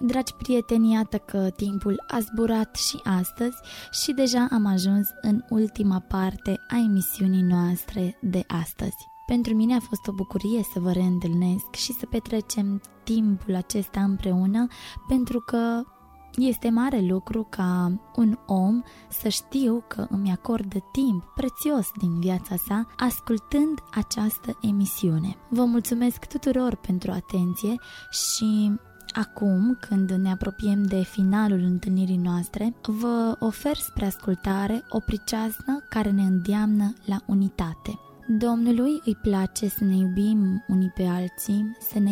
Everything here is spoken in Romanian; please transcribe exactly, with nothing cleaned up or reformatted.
Dragi prieteni, iată că timpul a zburat și astăzi și deja am ajuns în ultima parte a emisiunii noastre de astăzi. Pentru mine a fost o bucurie să vă reîntâlnesc și să petrecem timpul acesta împreună, pentru că este mare lucru ca un om să știu că îmi acordă timp prețios din viața sa ascultând această emisiune. Vă mulțumesc tuturor pentru atenție și acum, când ne apropiem de finalul întâlnirii noastre, vă ofer spre ascultare o priceasnă care ne îndeamnă la unitate. Domnului îi place să ne iubim unii pe alții, să ne